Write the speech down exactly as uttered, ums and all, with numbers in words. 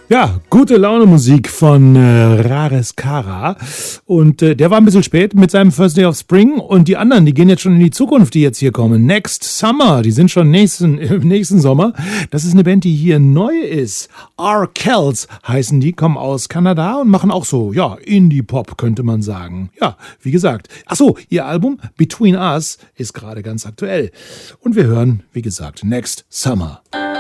Ja, gute Laune Musik von äh, Rares Kara. Und äh, der war ein bisschen spät mit seinem First Day of Spring. Und die anderen, die gehen jetzt schon in die Zukunft, die jetzt hier kommen. Next Summer, die sind schon nächsten, im nächsten Sommer. Das ist eine Band, die hier neu ist. Arkells heißen die, kommen aus Kanada und machen auch so, ja, Indie-Pop könnte man sagen. Ja, wie gesagt. Ach so, ihr Album Between Us ist gerade ganz aktuell. Und wir hören, wie gesagt, Next Summer.